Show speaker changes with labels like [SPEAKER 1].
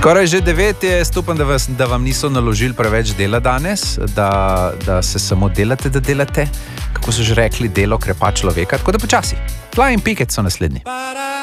[SPEAKER 1] Skoraj že 9 je, upam, da vam niso naložili preveč dela danes, da se samo delate, da delate. Kako so že rekli, delo krepa človeka, tako da počasi. Flying Pickets so naslednji.